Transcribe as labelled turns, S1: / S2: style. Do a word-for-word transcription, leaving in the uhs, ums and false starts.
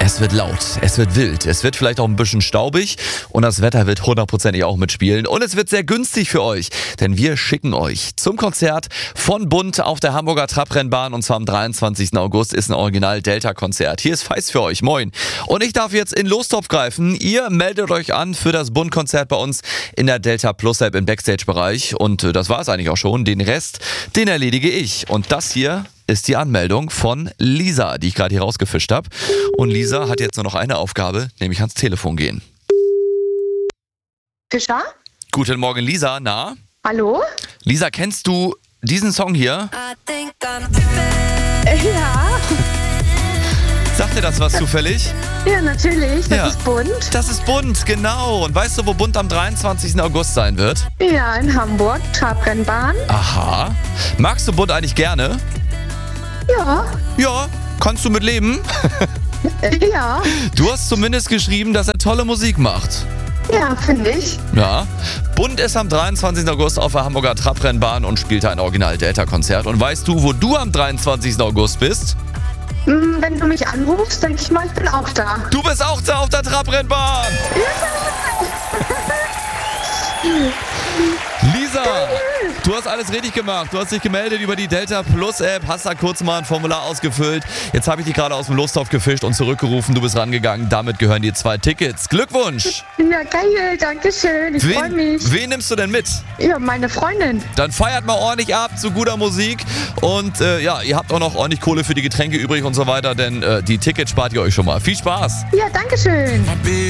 S1: Es wird laut, es wird wild, es wird vielleicht auch ein bisschen staubig und das Wetter wird hundertprozentig auch mitspielen. Und es wird sehr günstig für euch, denn wir schicken euch zum Konzert von Bund auf der Hamburger Trabrennbahn und zwar am dreiundzwanzigsten August ist ein Original-Delta-Konzert. Hier ist Feist für euch, moin. Und ich darf jetzt in den Lostopf greifen. Ihr meldet euch an für das Bund-Konzert bei uns in der Delta Plus-App im Backstage-Bereich und äh, das war es eigentlich auch schon. Den Rest, den erledige ich. Und das hier ist die Anmeldung von Lisa, die ich gerade hier rausgefischt habe. Und Lisa hat jetzt nur noch eine Aufgabe, nämlich ans Telefon gehen.
S2: Fischer?
S1: Guten Morgen, Lisa. Na?
S2: Hallo?
S1: Lisa, kennst du diesen Song hier?
S2: Äh, ja.
S1: Sagt dir das was zufällig?
S2: Ja, natürlich. Das
S1: Ja.
S2: ist bunt.
S1: Das ist Bund, genau. Und weißt du, wo Bund am dreiundzwanzigsten August sein wird?
S2: Ja, in Hamburg. Trabrennbahn.
S1: Aha. Magst du Bund eigentlich gerne?
S2: Ja.
S1: Ja. Kannst du mit leben?
S2: Äh, ja.
S1: Du hast zumindest geschrieben, dass er tolle Musik macht.
S2: Ja, finde ich.
S1: Ja. Bund ist am dreiundzwanzigsten August auf der Hamburger Trabrennbahn und spielt ein Original-Delta-Konzert. Und weißt du, wo du am dreiundzwanzigsten August bist?
S2: Hm, Wenn du mich anrufst, denke ich mal, ich bin auch da.
S1: Du bist auch da auf der Trabrennbahn! Lisa, du hast alles richtig gemacht. Du hast dich gemeldet über die Delta Plus App, hast da kurz mal ein Formular ausgefüllt. Jetzt habe ich dich gerade aus dem Lostopf gefischt und zurückgerufen. Du bist rangegangen. Damit gehören dir zwei Tickets. Glückwunsch!
S2: Ja, geil. Danke schön. Ich freue mich.
S1: wen nimmst du denn mit?
S2: Ja, meine Freundin.
S1: Dann feiert mal ordentlich ab zu guter Musik. Und äh, ja, ihr habt auch noch ordentlich Kohle für die Getränke übrig und so weiter, denn äh, die Tickets spart ihr euch schon mal. Viel Spaß!
S2: Ja, danke schön.